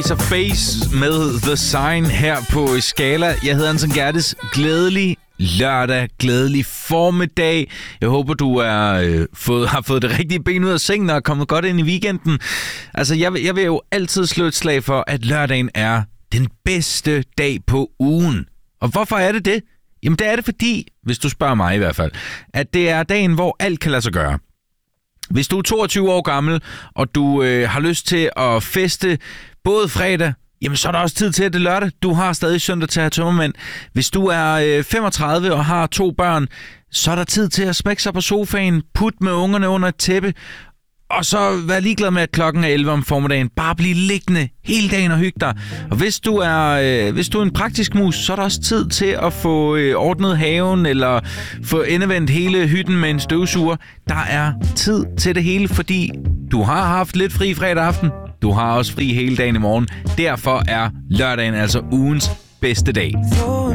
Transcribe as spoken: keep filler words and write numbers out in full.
Så Face med The Sign her på Skala. Jeg hedder Anton Gerdes. Glædelig lørdag, glædelig formiddag. Jeg håber, du er, øh, fået, har fået det rigtige ben ud af sengen og er kommet godt ind i weekenden. Altså, jeg vil, jeg vil jo altid slå et slag for, at lørdagen er den bedste dag på ugen. Og hvorfor er det det? Jamen, det er det fordi, hvis du spørger mig i hvert fald, at det er dagen, hvor alt kan lade sig gøre. Hvis du er toogtyve år gammel, og du øh, har lyst til at feste både fredag, jamen så er der også tid til, at det er lørdag. Du har stadig søndag til at have tømmermænd. Hvis du er øh, femogtredive og har to børn, så er der tid til at smække sig på sofaen, putte med ungerne under et tæppe, og så være ligeglad med, at klokken er elleve om formiddagen. Bare blive liggende hele dagen og hygge dig. Og hvis du er, øh, hvis du er en praktisk mus, så er der også tid til at få øh, ordnet haven, eller få endevendt hele hytten med en støvsuger. Der er tid til det hele, fordi du har haft lidt fri fredag aften. Du har også fri hele dagen i morgen. Derfor er lørdagen altså ugens bedste dag.